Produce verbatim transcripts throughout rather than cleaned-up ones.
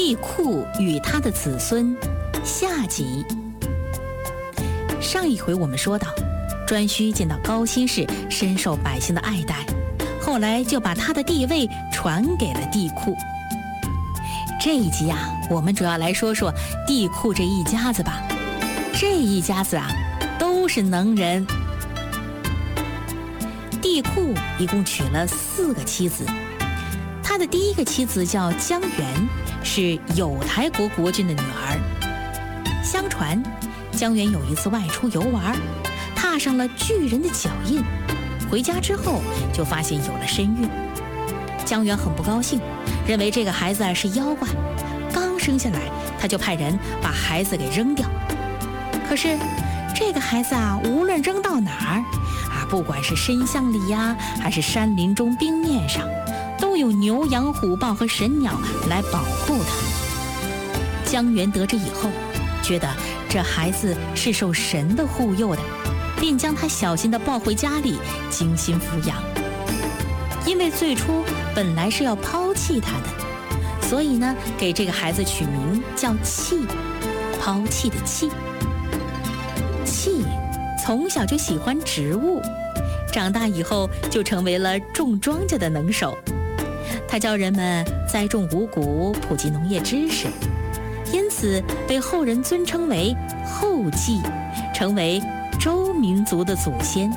帝喾与他的子孙下集。上一回我们说到，颛顼见到高辛氏深受百姓的爱戴，后来就把他的地位传给了帝喾。这一集啊，我们主要来说说帝喾这一家子吧。这一家子啊，都是能人。帝喾一共娶了四个妻子，他的第一个妻子叫姜元，是有台国国君的女儿。相传姜元有一次外出游玩，踏上了巨人的脚印，回家之后就发现有了身孕。姜元很不高兴，认为这个孩子是妖怪，刚生下来他就派人把孩子给扔掉。可是这个孩子啊，无论扔到哪儿啊，不管是深巷里呀，还是山林中冰面上，都有牛羊虎豹和神鸟来保护他。姜元得知以后，觉得这孩子是受神的护佑的，便将他小心地抱回家里，精心抚养。因为最初本来是要抛弃他的，所以呢，给这个孩子取名叫弃，抛弃的弃。弃从小就喜欢植物，长大以后就成为了种庄稼的能手。他教人们栽种五谷，普及农业知识，因此被后人尊称为后稷，成为周民族的祖先。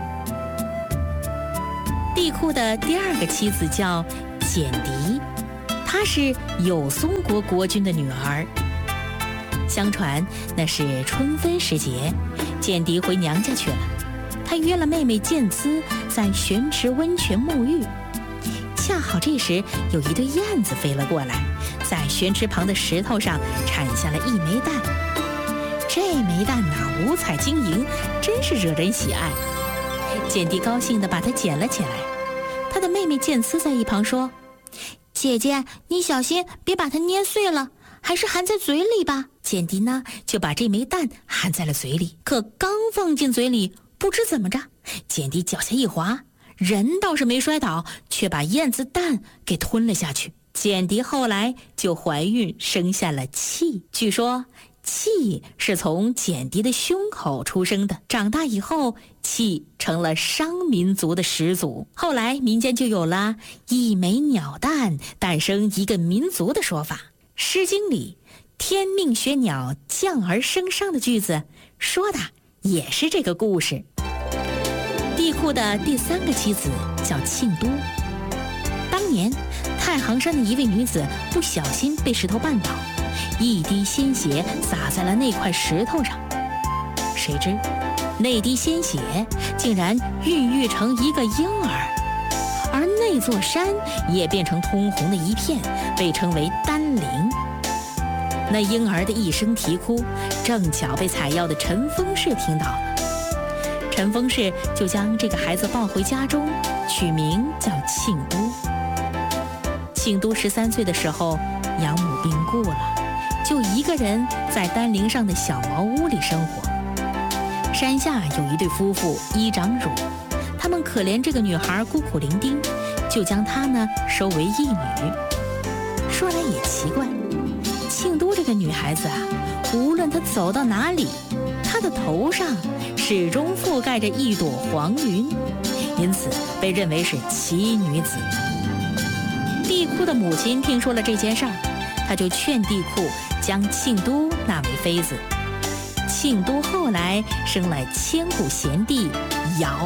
帝喾的第二个妻子叫简狄，她是有松国国君的女儿。相传那是春分时节，简狄回娘家去了，她约了妹妹建姿在玄池温泉沐浴。恰好这时有一对燕子飞了过来，在玄池旁的石头上产下了一枚蛋。这枚蛋呐、啊，五彩晶莹，真是惹人喜爱。简狄高兴地把它捡了起来。她的妹妹建姿在一旁说：“姐姐，你小心别把它捏碎了，还是含在嘴里吧。”简狄呢，就把这枚蛋含在了嘴里，可刚放进嘴里，不知怎么着，简狄脚下一滑，人倒是没摔倒，却把燕子蛋给吞了下去。简狄后来就怀孕，生下了契。据说契是从简狄的胸口出生的，长大以后，契成了商民族的始祖。后来民间就有了一枚鸟蛋诞生一个民族的说法。诗经里天命学鸟降而生商的句子说的也是这个故事。帝喾的第三个妻子叫庆都。当年太行山的一位女子不小心被石头绊倒，一滴鲜血洒在了那块石头上，谁知那滴鲜血竟然孕育成一个婴儿，而那座山也变成通红的一片，被称为丹陵。那婴儿的一声啼哭，正巧被采药的陈丰氏听到了。陈丰氏就将这个孩子抱回家中，取名叫庆都。庆都十三岁的时候，养母病故了，就一个人在丹陵上的小茅屋里生活。山下有一对夫妇依长乳，他们可怜这个女孩孤苦伶仃，就将她呢收为义女。说来也奇怪，庆都这个女孩子啊，无论她走到哪里，她的头上始终覆盖着一朵黄云，因此被认为是奇女子。帝喾的母亲听说了这件事儿，她就劝帝喾将庆都纳为妃子。庆都后来生了千古贤帝尧。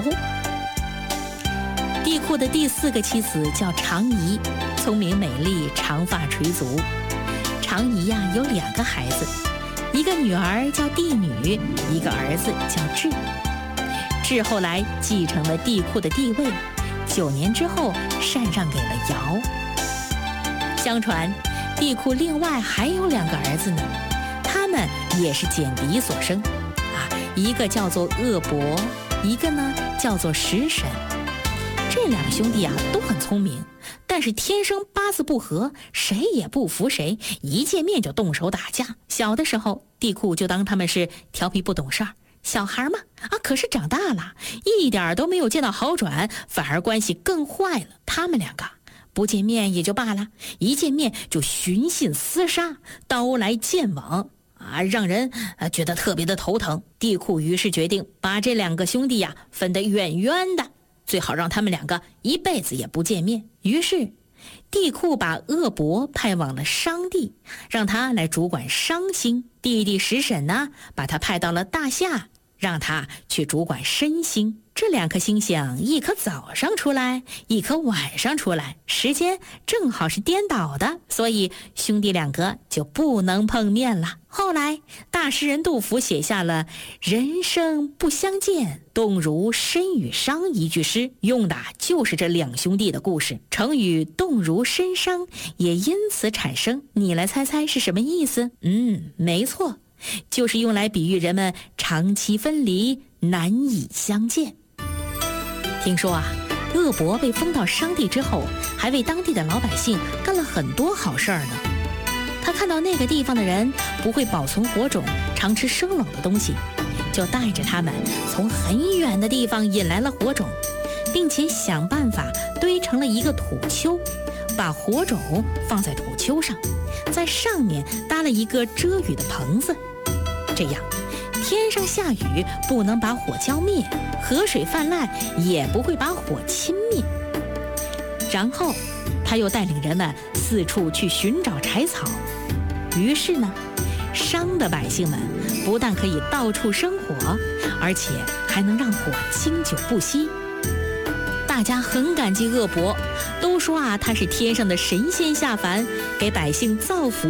帝喾的第四个妻子叫长仪，聪明美丽，长发垂足。长仪呀、啊、有两个孩子，一个女儿叫帝女，一个儿子叫智。智后来继承了帝喾的地位，九年之后禅让给了尧。相传帝喾另外还有两个儿子呢，他们也是简狄所生啊，一个叫做鄂伯，一个呢叫做石沈。这两个兄弟啊都很聪明，但是天生八字不合，谁也不服谁，一见面就动手打架。小的时候帝喾就当他们是调皮不懂事儿，小孩嘛啊，可是长大了一点都没有见到好转，反而关系更坏了。他们两个不见面也就罢了，一见面就寻衅厮杀，刀来剑往啊，让人呃觉得特别的头疼。帝喾于是决定把这两个兄弟呀分得远远的，最好让他们两个一辈子也不见面。于是帝喾把恶伯派往了商地，让他来主管商星。弟弟石沈呢，把他派到了大夏，让他去主管申星。这两颗星星，一颗早上出来，一颗晚上出来，时间正好是颠倒的，所以兄弟两个就不能碰面了。后来大诗人杜甫写下了人生不相见，动如参与商一句诗，用的就是这两兄弟的故事。成语动如参商也因此产生，你来猜猜是什么意思？嗯，没错，就是用来比喻人们长期分离，难以相见。听说啊，恶伯被封到商地之后，还为当地的老百姓干了很多好事儿呢。他看到那个地方的人不会保存火种，常吃生冷的东西，就带着他们从很远的地方引来了火种，并且想办法堆成了一个土丘，把火种放在土丘上，在上面搭了一个遮雨的棚子，这样天上下雨不能把火浇灭，河水泛滥也不会把火侵灭。然后他又带领人们四处去寻找柴草，于是呢，商的百姓们不但可以到处生火，而且还能让火经久不息。大家很感激恶伯，都说啊，他是天上的神仙下凡，给百姓造福。